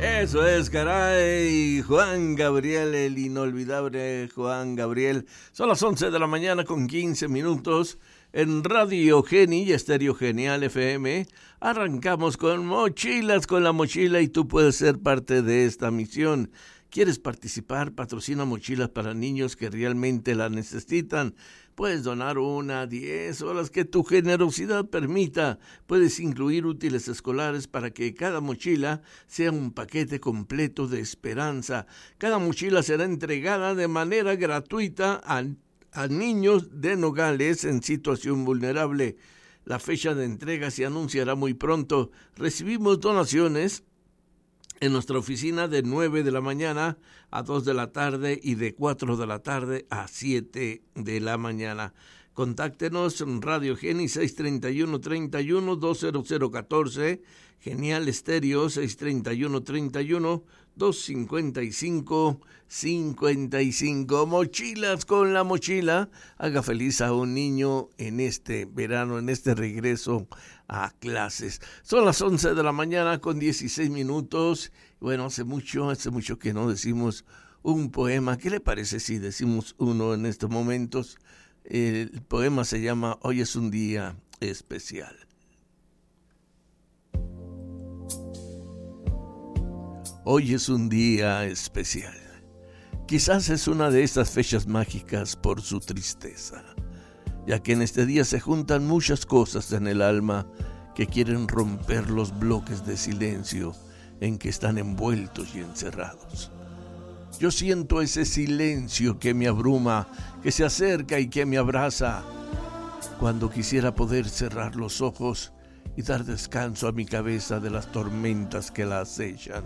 Eso es, caray. Juan Gabriel, el inolvidable Juan Gabriel. Son las 11 de la mañana con 15 minutos en Radio Geni y Estéreo Genial FM. Arrancamos con Mochilas con la Mochila y tú puedes ser parte de esta misión. ¿Quieres participar? Patrocina mochilas para niños que realmente la necesitan. Puedes donar 1, 10 o las que tu generosidad permita. Puedes incluir útiles escolares para que cada mochila sea un paquete completo de esperanza. Cada mochila será entregada de manera gratuita a niños de Nogales en situación vulnerable. La fecha de entrega se anunciará muy pronto. Recibimos donaciones en nuestra oficina de 9 de la mañana a 2 de la tarde y de 4 de la tarde a 7 de la mañana. Contáctenos en Radio Geni 631-31-20014, Genial Estéreo 631-31-255-55. Mochilas con la Mochila. Haga feliz a un niño en este verano, en este regreso a clases. Son las 11 de la mañana con 16 minutos. Bueno, hace mucho que no decimos un poema. ¿Qué le parece si decimos uno en estos momentos? El poema se llama Hoy es un día especial. Hoy es un día especial. Quizás es una de estas fechas mágicas por su tristeza, ya que en este día se juntan muchas cosas en el alma que quieren romper los bloques de silencio en que están envueltos y encerrados. Yo siento ese silencio que me abruma, que se acerca y que me abraza, cuando quisiera poder cerrar los ojos y dar descanso a mi cabeza de las tormentas que la acechan.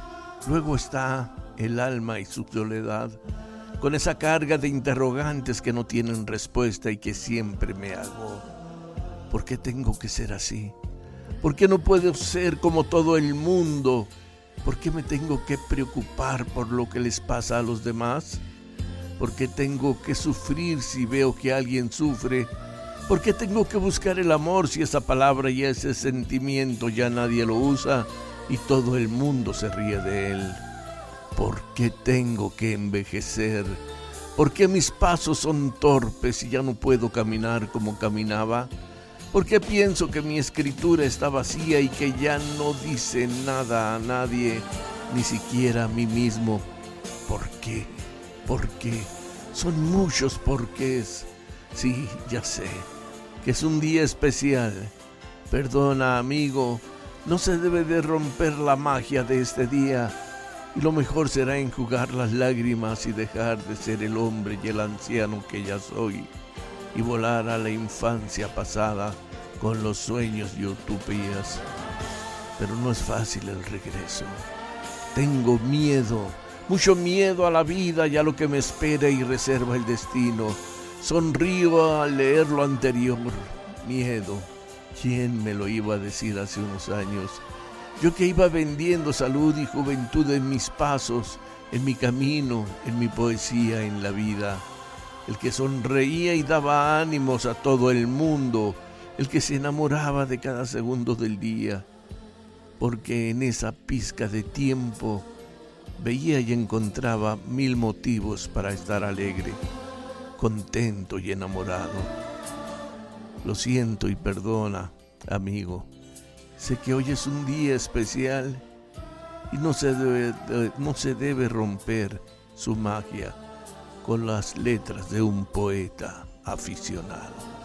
Luego está el alma y su soledad, con esa carga de interrogantes que no tienen respuesta y que siempre me hago. ¿Por qué tengo que ser así? ¿Por qué no puedo ser como todo el mundo? ¿Por qué me tengo que preocupar por lo que les pasa a los demás? ¿Por qué tengo que sufrir si veo que alguien sufre? ¿Por qué tengo que buscar el amor si esa palabra y ese sentimiento ya nadie lo usa y todo el mundo se ríe de él? ¿Por qué tengo que envejecer? ¿Por qué mis pasos son torpes y ya no puedo caminar como caminaba? ¿Por qué pienso que mi escritura está vacía y que ya no dice nada a nadie, ni siquiera a mí mismo? ¿Por qué? ¿Por qué? Son muchos porqués. Sí, ya sé, que es un día especial. Perdona, amigo, no se debe de romper la magia de este día. Y lo mejor será enjugar las lágrimas y dejar de ser el hombre y el anciano que ya soy, y volar a la infancia pasada con los sueños y utopías. Pero no es fácil el regreso. Tengo miedo, mucho miedo a la vida y a lo que me espera y reserva el destino. Sonrío al leer lo anterior. Miedo. ¿Quién me lo iba a decir hace unos años? Yo que iba vendiendo salud y juventud en mis pasos, en mi camino, en mi poesía, en la vida. El que sonreía y daba ánimos a todo el mundo, el que se enamoraba de cada segundo del día, porque en esa pizca de tiempo veía y encontraba 1000 motivos para estar alegre, contento y enamorado. Lo siento y perdona, amigo. Sé que hoy es un día especial y no se debe romper su magia con las letras de un poeta aficionado.